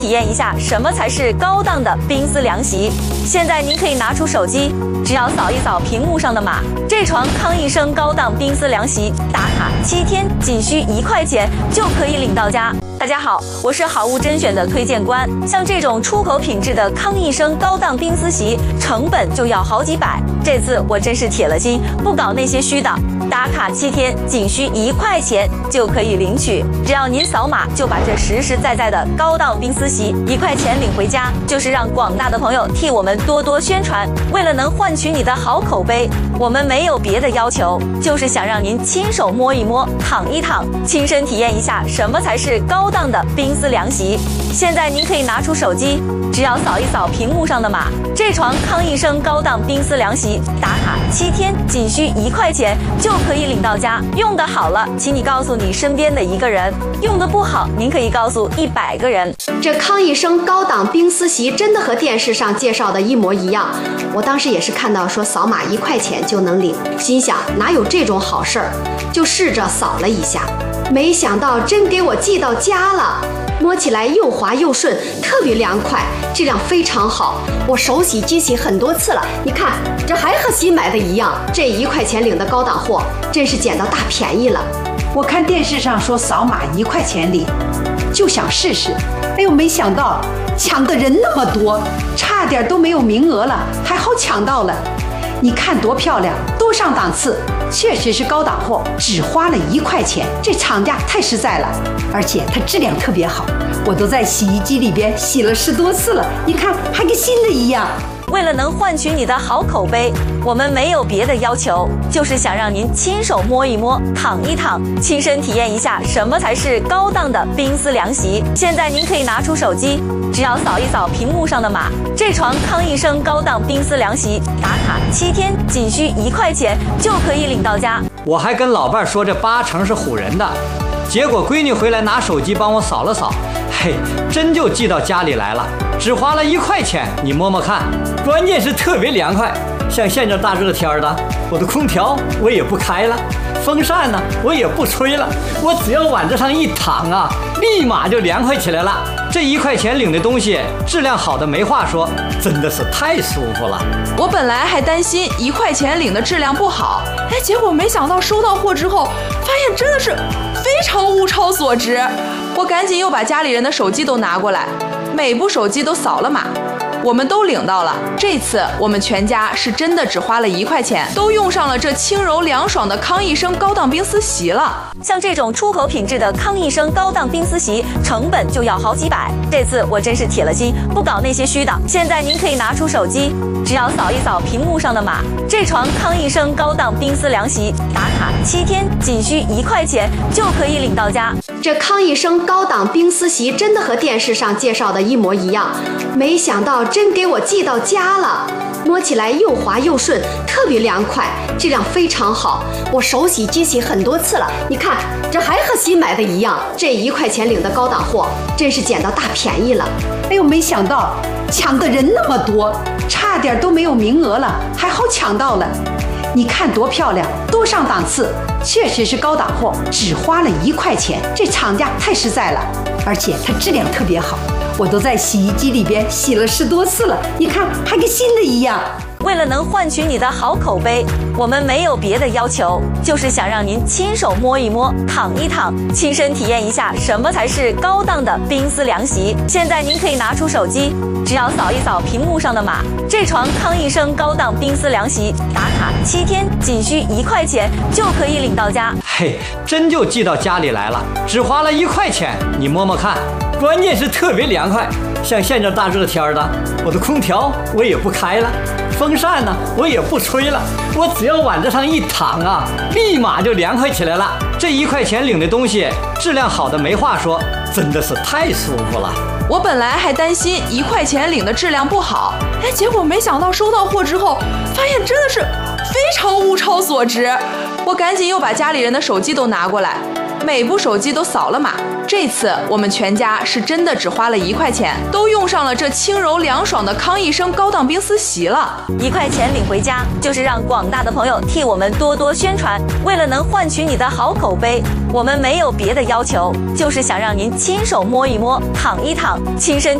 体验一下什么才是高档的冰丝凉席。现在您可以拿出手机，只要扫一扫屏幕上的码，这床康一生高档冰丝凉席打卡7天，仅需1块钱就可以领到家。大家好，我是好物甄选的推荐官。像这种出口品质的康一生高档冰丝席，成本就要好几百。这次我真是铁了心，不搞那些虚的，打卡7天，仅需1块钱就可以领取。只要您扫码，就把这实实在在的高档冰丝席1块钱领回家，就是让广大的朋友替我们多多宣传。为了能换取你的好口碑，我们没有别的要求，就是想让您亲手摸一摸、躺一躺，亲身体验一下什么才是高档的冰丝凉席。现在您可以拿出手机，只要扫一扫屏幕上的码，这床康一生高档冰丝凉席打卡7天，仅需1块钱就可以领到家。用得好了，请你告诉你身边的1个人；用得不好，您可以告诉100个人。 这康一生高档冰丝席真的和电视上介绍的一模一样。我当时也是看到说扫码1块钱就能领，心想哪有这种好事儿，就试着扫了一下，没想到真给我寄到家了。摸起来又滑又顺，特别凉快，质量非常好。我手洗机洗很多次了，你看这还和新买的一样。这1块钱领的高档货，真是捡到大便宜了。 我看电视上说扫码1块钱领，就想试试。哎呦，没想到抢的人那么多，差点都没有名额了，还好抢到了。你看多漂亮，多上档次，确实是高档货，只花了1块钱，这厂家太实在了，而且它质量特别好，我都在洗衣机里边洗了10多次了，你看还跟新的一样。 为了能换取你的好口碑，我们没有别的要求，就是想让您亲手摸一摸、躺一躺，亲身体验一下什么才是高档的冰丝凉席。现在您可以拿出手机，只要扫一扫屏幕上的码，这床康一生高档冰丝凉席打卡7天，仅需1块钱就可以领到家。 我还跟老伴说这8成是唬人的，结果闺女回来拿手机帮我扫了扫，嘿，真就寄到家里来了，只花了1块钱，你摸摸看，关键是特别凉快。像现在大热天的，我的空调我也不开了，风扇呢我也不吹了，我只要往这上一躺啊，立马就凉快起来了。这1块钱领的东西质量好的没话说，真的是太舒服了。 我本来还担心1块钱领的质量不好，结果没想到收到货之后，发现真的是非常物超所值。我赶紧又把家里人的手机都拿过来，每部手机都扫了码，我们都领到了。这次我们全家是真的只花了1块钱，都用上了这轻柔凉爽的康一生高档冰丝席了。 像这种出口品质的康一生高档冰丝席，成本就要好几百。这次我真是铁了心，不搞那些虚的。现在您可以拿出手机，只要扫一扫屏幕上的码，这床康一生高档冰丝凉席打卡7天，仅需1块钱就可以领到家。 这康一生高档冰丝席真的和电视上介绍的一模一样，没想到真给我寄到家了。摸起来又滑又顺，特别凉快，质量非常好。我手洗机洗很多次了，你看这还和新买的一样。这1块钱领的高档货，真是捡到大便宜了。 哎呦，没想到抢的人那么多，差点都没有名额了，还好抢到了。你看多漂亮，多上档次，确实是高档货，只花了1块钱，这厂家太实在了，而且它质量特别好，我都在洗衣机里边洗了10多次了，你看还跟新的一样。 为了能换取你的好口碑，我们没有别的要求，就是想让您亲手摸一摸、躺一躺，亲身体验一下什么才是高档的冰丝凉席。现在您可以拿出手机，只要扫一扫屏幕上的码，这床康一生高档冰丝凉席打卡7天，仅需1块钱就可以领到家。 嘿，真就寄到家里来了，只花了1块钱，你摸摸看，关键是特别凉快。像现在大热天的，我的空调我也不开了，风扇呢我也不吹了，我只要往这上一躺啊，立马就凉快起来了。这1块钱领的东西质量好的没话说，真的是太舒服了。 我本来还担心1块钱领的质量不好，结果没想到收到货之后，发现真的是非常物超所值。我赶紧又把家里人的手机都拿过来， 每部手机都扫了码。这次我们全家是真的只花了1块钱，都用上了这轻柔凉爽的康益生高档冰丝席了。 1块钱领回家，就是让广大的朋友替我们多多宣传。为了能换取你的好口碑，我们没有别的要求，就是想让您亲手摸一摸、躺一躺，亲身